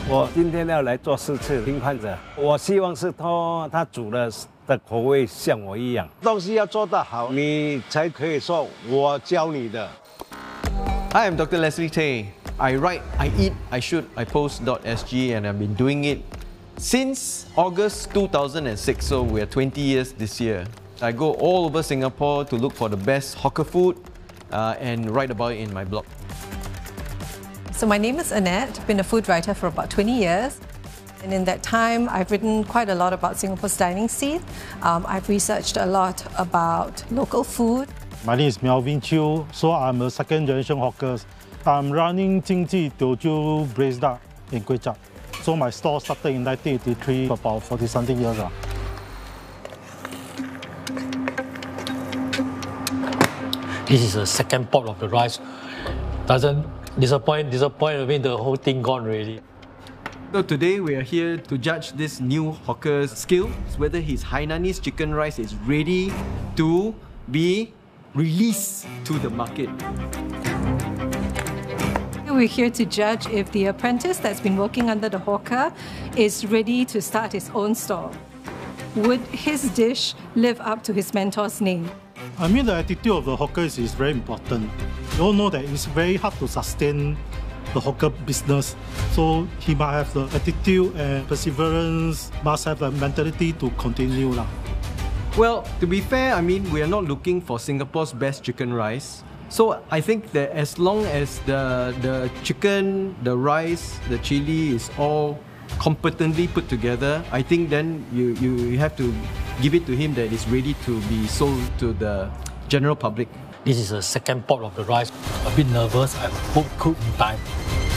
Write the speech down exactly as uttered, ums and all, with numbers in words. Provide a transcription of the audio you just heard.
我今天要来做四次评判者，我希望是他他煮的的口味像我一样，东西要做得好，你才可以说我教你的。 Hi, I'm Doctor Leslie Tay. I write, I eat, I shoot, I post.sg, and I've been doing it since August two thousand six, so we're twenty years this year. I go all over Singapore to look for the best hawker food uh, and write about it in my blog. So my name is Annette, been a food writer for about twenty years. And in that time, I've written quite a lot about Singapore's dining scene. Um, I've researched a lot about local food. My name is Melvin Chew, so I'm a second generation hawker. I'm running Jingji Teochew Braised Duck in Kway Chap. So my store started in nineteen eighty-three, about forty something years. This is the second pot of the rice. Doesn't disappoint, disappoint, I mean the whole thing gone already. So today we are here to judge this new hawker's skills, whether his Hainanese chicken rice is ready to be released to the market. We're here to judge if the apprentice that's been working under the hawker is ready to start his own store. Would his dish live up to his mentor's name? I mean, the attitude of the hawkers is very important. You all know that it's very hard to sustain the hawker business. So he must have the attitude and perseverance, must have the mentality to continue. Well, to be fair, I mean, we are not looking for Singapore's best chicken rice. So I think that as long as the, the chicken, the rice, the chili is all competently put together, I think then you, you have to give it to him that it's ready to be sold to the general public. This is the second pot of the rice. A bit nervous, I hope cook in time.